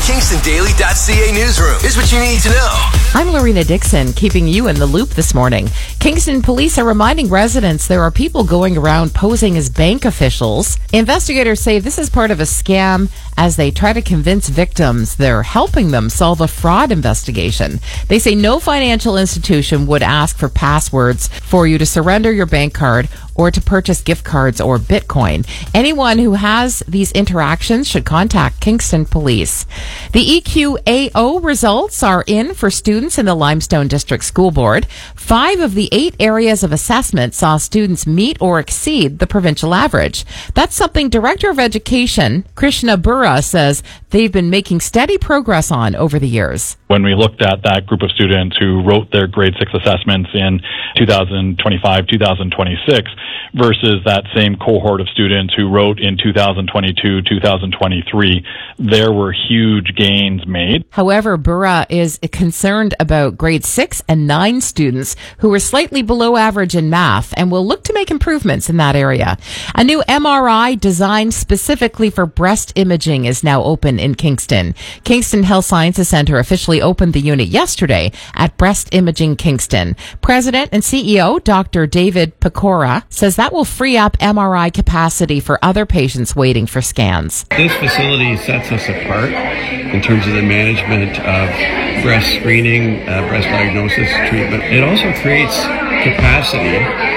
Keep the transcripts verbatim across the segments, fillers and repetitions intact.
Kingston Daily dot C A newsroom. Here's what you need to know. I'm Lorena Dixon, keeping you in the loop this morning. Kingston police are reminding residents there are people going around posing as bank officials. Investigators say this is part of a scam as they try to convince victims they're helping them solve a fraud investigation. They say no financial institution would ask for passwords for you to surrender your bank card or to purchase gift cards or Bitcoin. Anyone who has these interactions should contact Kingston Police. The E Q A O results are in for students in the Limestone District School Board. Five of the eight areas of assessment saw students meet or exceed the provincial average. That's something Director of Education Krishna Burra says they've been making steady progress on over the years. When we looked at that group of students who wrote their grade six assessments in two thousand twenty-five, two thousand twenty-six versus that same cohort of students who wrote in two thousand twenty-two, two thousand twenty-three, there were huge gains made. However, Burra is concerned about grade six and nine students who were slightly below average in math and will look to make improvements in that area. A new M R I designed specifically for breast imaging is now open in Kingston. Kingston Health Sciences Centre officially opened the unit yesterday at Breast Imaging Kingston. President and C E O Doctor David Pecora says that will free up M R I capacity for other patients waiting for scans. This facility sets us apart in terms of the management of breast screening, uh, breast diagnosis, treatment. It also creates capacity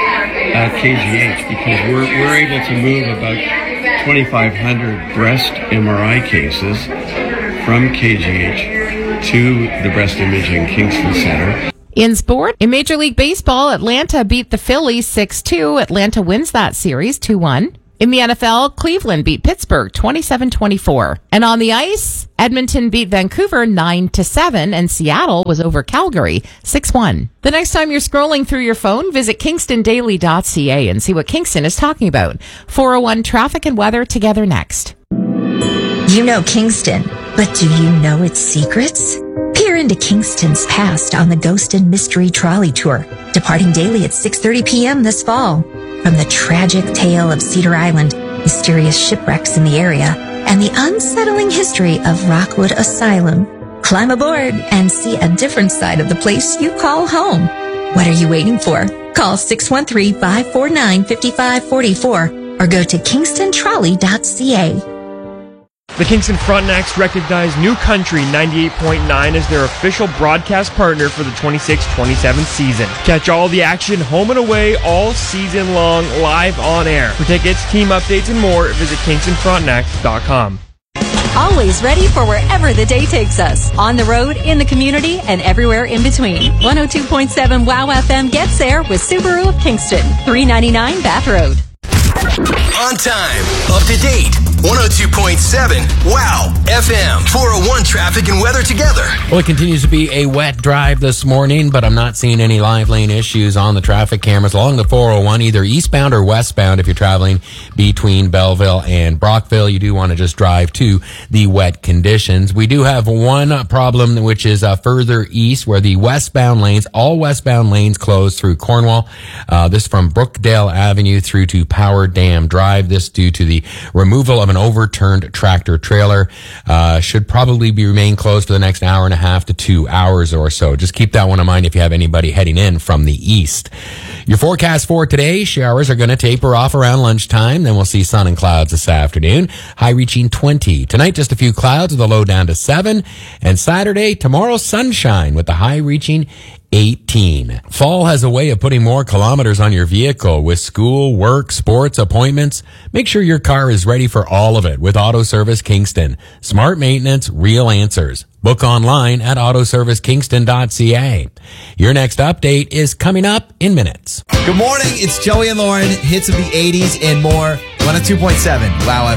at K G H because we're, we're able to move about twenty-five hundred breast M R I cases from K G H to the Breast Imaging Kingston Centre. In sport, in Major League Baseball, Atlanta beat the Phillies six two. Atlanta wins that series two one. In the N F L, Cleveland beat Pittsburgh twenty-seven twenty-four. And on the ice, Edmonton beat Vancouver nine to seven, and Seattle was over Calgary six one. The next time you're scrolling through your phone, visit Kingston Daily dot C A and see what Kingston is talking about. four oh one traffic and weather together next. You know Kingston, but do you know its secrets? Peer into Kingston's past on the Ghost and Mystery Trolley Tour, departing daily at six thirty p.m. this fall. From the tragic tale of Cedar Island, mysterious shipwrecks in the area, and the unsettling history of Rockwood Asylum, climb aboard and see a different side of the place you call home. What are you waiting for? Call six one three, five four nine, five five four four or go to kingston trolley dot c a. The Kingston Frontenacs recognize New Country ninety-eight point nine as their official broadcast partner for the twenty-six twenty-seven season. Catch all the action home and away all season long live on air. For tickets, team updates, and more, visit kingston frontenacs dot com. Always ready for wherever the day takes us. On the road, in the community, and everywhere in between. one oh two point seven WOW F M gets there with Subaru of Kingston. three ninety-nine Bath Road. On time, up to date, one oh two point seven WOW F M. four oh one traffic and weather together. Well, it continues to be a wet drive this morning, but I'm not seeing any live lane issues on the traffic cameras along the four oh one, either eastbound or westbound. If you're traveling between Belleville and Brockville, you do want to just drive to the wet conditions. We do have one problem, which is uh, further east, where the westbound lanes, all westbound lanes closed through Cornwall. Uh, this from Brookdale Avenue through to Power Dam Drive. This due to the removal of an overturned tractor trailer. Uh, should probably be remain closed for the next hour and a half to two hours or so. Just keep that one in mind if you have anybody heading in from the east. Your forecast for today, showers are going to taper off around lunchtime. Then we'll see sun and clouds this afternoon. High reaching twenty. Tonight, just a few clouds with a low down to seven. And Saturday, tomorrow, sunshine with the high reaching eighteen. Fall has a way of putting more kilometers on your vehicle with school, work, sports, appointments. Make sure your car is ready for all of it with Auto Service Kingston. Smart maintenance, real answers. Book online at auto service kingston dot c a. Your next update is coming up in minutes. Good morning. It's Joey and Lauren. Hits of the eighties and more. one oh two point seven WOW